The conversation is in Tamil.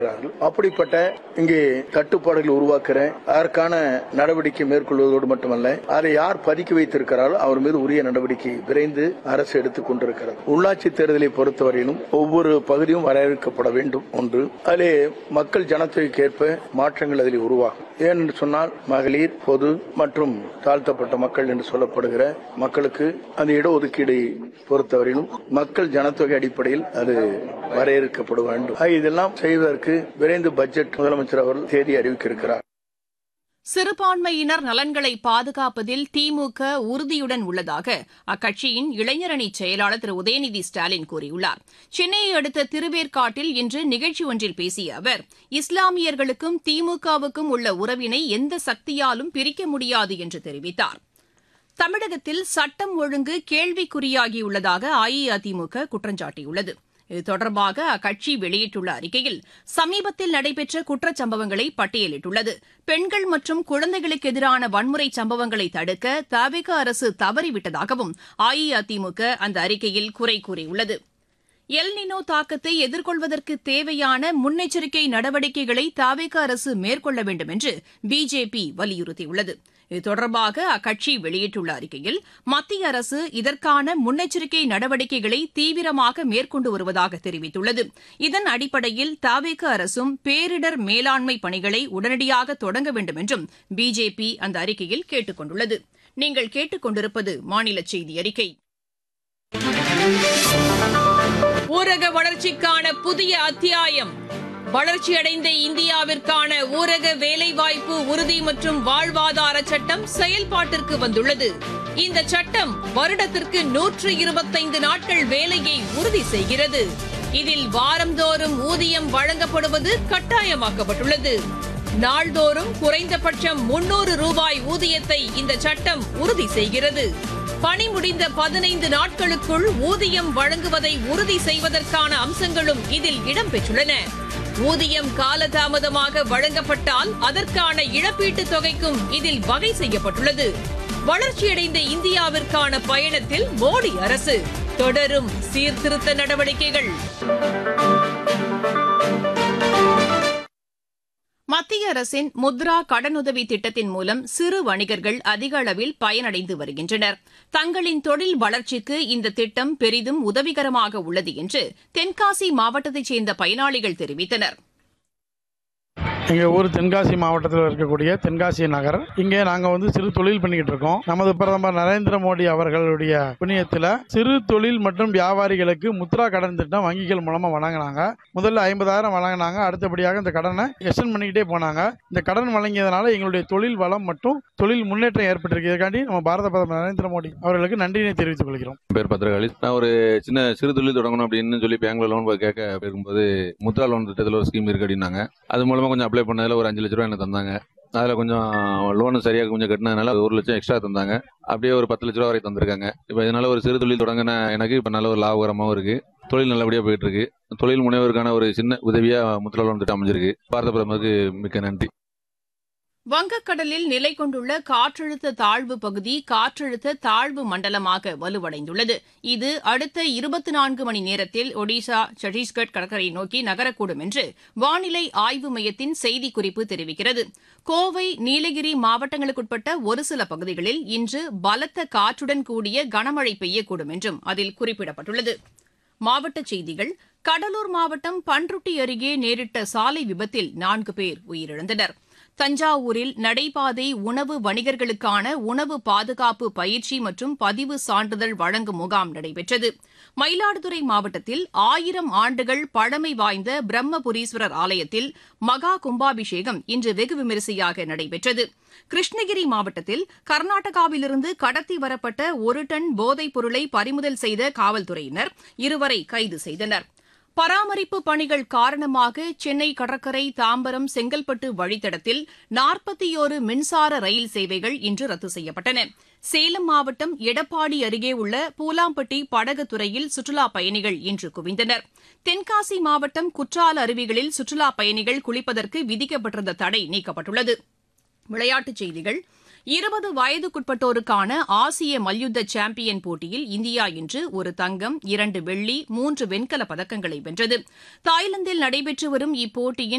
அப்படிப்பட்ட இங்கே கட்டுப்பாடுகள் உருவாக்குற அதற்கான நடவடிக்கை மேற்கொள்வதோடு மட்டுமல்ல, அதை யார் பதுக்கி வைத்திருக்கிறாரோ அவர் மீது உரிய நடவடிக்கை விரைந்து அரசு எடுத்துக் கொண்டிருக்கிறது. உள்ளாட்சி தேர்தலை பொறுத்தவரையிலும் ஒவ்வொரு பகுதியும் வரையறுக்கப்பட வேண்டும். ஒன்று, அதிலே மக்கள் ஜனத்தொகைக்கு ஏற்ப மாற்றங்கள் அதில் உருவாகும். ஏனென்று சொன்னால், மகளிர், பொது மற்றும் தாழ்த்தப்பட்ட மக்கள் என்று சொல்லப்படுகிற மக்களுக்கு அந்த இடஒதுக்கீடு பொறுத்தவரையிலும் மக்கள் ஜனத்தொகை அடிப்படையில் அது வரையறுக்கப்பட வேண்டும். இதெல்லாம் செய்வதற்கு விரைந்து பட்ஜெட் முதலமைச்சர் அவர்கள் தேதி அறிவிக்கிறார். சிறுபான்மையினர் நலன்களை பாதுகாப்பதில் திமுக உறுதியுடன் உள்ளதாக அக்கட்சியின் இளைஞரணி செயலாளர் திரு உதயநிதி ஸ்டாலின் கூறியுள்ளார். சென்னையை அடுத்த திருவேற்காட்டில் இன்று நிகழ்ச்சி ஒன்றில் பேசிய அவர், இஸ்லாமியர்களுக்கும் திமுகவுக்கும் உள்ள உறவினை எந்த சக்தியாலும் பிரிக்க முடியாது என்று தெரிவித்தார். தமிழகத்தில் சட்டம் ஒழுங்கு கேள்விக்குறியாகியுள்ளதாக அஇஅதிமுக குற்றம் சாட்டியுள்ளது. இது தொடர்பாக அக்கட்சி வெளியிட்டுள்ள அறிக்கையில், சமீபத்தில் நடைபெற்ற குற்றச்சம்பவங்களை பட்டியலிட்டுள்ளது. பெண்கள் மற்றும் குழந்தைகளுக்கு எதிரான வன்முறை சம்பவங்களை தடுக்க தவிக அரசு தவறிவிட்டதாகவும் அஇஅதிமுக அந்த அறிக்கையில் குறை கூறியுள்ளது. எல்னினோ தாக்கத்தை எதிர்கொள்வதற்கு தேவையான முன்னெச்சரிக்கை நடவடிக்கைகளை தவிக அரசு மேற்கொள்ள வேண்டும் என்று பிஜேபி வலியுறுத்தியுள்ளது. இது தொடர்பாக அக்கட்சி வெளியிட்டுள்ள அறிக்கையில், மத்திய அரசு இதற்கான முன்னெச்சரிக்கை நடவடிக்கைகளை தீவிரமாக மேற்கொண்டு வருவதாக தெரிவித்துள்ளது. இதன் அடிப்படையில் தவிக அரசும் பேரிடர் மேலாண்மை பணிகளை உடனடியாக தொடங்க வேண்டும் என்றும் பிஜேபி அந்த அறிக்கையில் கேட்டுக் கொண்டுள்ளது. நீங்கள் கேட்டுக் கொண்டிருப்பது மாநில செய்தி அறிக்கை. ஊரக வளர்ச்சிக்கான புதிய அத்தியாயம். வளர்ச்சியடைந்த இந்தியாவிற்கான ஊரக வேலைவாய்ப்பு உறுதி மற்றும் வாழ்வாதார சட்டம் செயல்பாட்டிற்கு வந்துள்ளது. இந்த சட்டம் வருடத்திற்கு 125 நாட்கள் வேலையை உறுதி செய்கிறது. இதில் வாரந்தோறும் ஊதியம் வழங்கப்படுவது கட்டாயமாக்கப்பட்டுள்ளது. நாள்தோறும் குறைந்தபட்சம் 300 ரூபாய் ஊதியத்தை இந்த சட்டம் உறுதி செய்கிறது. பணி முடிந்த 15 நாட்களுக்குள் ஊதியம் வழங்குவதை உறுதி செய்வதற்கான அம்சங்களும் இதில் இடம்பெற்றுள்ளன. ஊதியம் காலதாமதமாக வழங்கப்பட்டால் அதற்கான இழப்பீட்டுத் தொகைக்கும் இதில் வகை செய்யப்பட்டுள்ளது. வளர்ச்சியடைந்த இந்தியாவிற்கான பயணத்தில் மோடி அரசு தொடரும் சீர்திருத்த நடவடிக்கைகள். மத்திய அரசின் முத்ரா கடனுதவி திட்டத்தின் மூலம் சிறு வணிகர்கள் அதிக அளவில் பயனடைந்து வருகின்றனர். தங்களின் தொழில் வளர்ச்சிக்கு இந்த திட்டம் பெரிதும் உதவிகரமாக உள்ளது என்று தென்காசி மாவட்டத்தைச் சேர்ந்த பயனாளிகள் தெரிவித்தனர். எங்கள் ஊர் தென்காசி மாவட்டத்தில் இருக்கக்கூடிய தென்காசி நகர். இங்கே நாங்கள் சிறு தொழில் பண்ணிக்கிட்டு இருக்கோம். நமது பிரதமர் நரேந்திர மோடி அவர்களுடைய புண்ணியத்தில் சிறு தொழில் மற்றும் வியாபாரிகளுக்கு முத்ரா கடன் திட்டம் வங்கிகள் மூலமாக வழங்கினாங்க. முதல்ல 50,000 வழங்கினாங்க. அடுத்தபடியாக இந்த கடனை எக்ஸ்டெண்ட் பண்ணிக்கிட்டே போனாங்க. இந்த கடன் வழங்கியதனால எங்களுடைய தொழில் வளம் மற்றும் தொழில் முன்னேற்றம் ஏற்பட்டிருக்கு. இதுக்காண்டி நம்ம பாரத பிரதமர் நரேந்திர மோடி அவர்களுக்கு நன்றியை தெரிவித்துக் கொள்கிறோம். பேர் பத்திரகாளி. நான் ஒரு சின்ன சிறு தொழில் தொடங்கணும் அப்படின்னு சொல்லி பேங்க்ல லோன் கேட்க போகும்போது முத்ரா லோன் திட்டத்தில் ஒரு ஸ்கீம் இருக்கு அப்படின்னாங்க. அது மூலமா கொஞ்சம் அப்ளை பண்ணதுல ஒரு 5 லட்ச ரூபாய் எனக்கு தந்தாங்க. அதில் கொஞ்சம் லோனு சரியாக கொஞ்சம் கட்டினதுனால 1 லட்சம் எக்ஸ்ட்ரா தந்தாங்க. அப்படியே ஒரு 10 லட்ச ரூபா வரை தந்திருக்காங்க. இப்போ இதனால ஒரு சிறு தொழில் தொடங்கின எனக்கு இப்போ நல்ல ஒரு லாபகரமாகவும் இருக்கு. தொழில் நல்லபடியாக போயிட்டு இருக்கு. தொழில் முனைவருக்கான ஒரு சின்ன உதவியா முத்ரா லோன் திட்டம் அமைஞ்சிருக்கு. பாரத பிரதமருக்கு மிக்க நன்றி. வங்கக்கடலில் நிலை கொண்டுள்ள காற்றழுத்த தாழ்வு பகுதி காற்றழுத்த தாழ்வு மண்டலமாக வலுவடைந்துள்ளது. இது அடுத்த 24 மணி நேரத்தில் ஒடிசா, சத்தீஸ்கர் கடற்கரை நோக்கி நகரக்கூடும் என்று வானிலை ஆய்வு மையத்தின் செய்திக்குறிப்பு தெரிவிக்கிறது. கோவை, நீலகிரி மாவட்டங்களுக்குட்பட்ட ஒரு சில பகுதிகளில் இன்று பலத்த காற்றுடன் கூடிய கனமழை பெய்யக்கூடும் என்றும் அதில் குறிப்பிடப்பட்டுள்ளது. மாவட்டச் செய்திகள். கடலூர் மாவட்டம் பன்ருட்டி அருகே நேரிட்ட சாலை விபத்தில் 4 பேர் உயிரிழந்தனர். தஞ்சாவூரில் நடைபாதை உணவு வணிகர்களுக்கான உணவு பாதுகாப்பு பயிற்சி மற்றும் பதிவு சான்றிதழ் வழங்கும் முகாம் நடைபெற்றது. மயிலாடுதுறை மாவட்டத்தில் 1000 ஆண்டுகள் பழமை வாய்ந்த பிரம்மபுரீஸ்வரர் ஆலயத்தில் மகா கும்பாபிஷேகம் இன்று வெகு விமரிசையாக நடைபெற்றது. கிருஷ்ணகிரி மாவட்டத்தில் கர்நாடகாவிலிருந்து கடத்தி வரப்பட்ட 1 டன் போதைப் பொருளை பறிமுதல் செய்த காவல்துறையினர் 2 கைது செய்தனர். பராமரிப்பு பணிகள் காரணமாக சென்னை கடற்கரை, தாம்பரம், செங்கல்பட்டு வழித்தடத்தில் 41 மின்சார ரயில் சேவைகள் இன்று ரத்து செய்யப்பட்டன. சேலம் மாவட்டம் எடப்பாடி அருகே உள்ள பூலாம்பட்டி படகுத்துறையில் சுற்றுலாப் பயணிகள் இன்று குவிந்தனர். தென்காசி மாவட்டம் குற்றால அருவிகளில் சுற்றுலாப் பயணிகள் குளிப்பதற்கு விதிக்கப்பட்டிருந்த தடை நீக்கப்பட்டுள்ளது. விளையாட்டுச் செய்திகள். 20 வயதுக்குட்பட்டோருக்கான ஆசிய மல்யுத்த சாம்பியன் போட்டியில் இந்தியா இன்று ஒரு தங்கம் 2 வெள்ளி 3 வெண்கலப் பதக்கங்களை வென்றது. தாய்லாந்தில் நடைபெற்று வரும் இப்போட்டியின்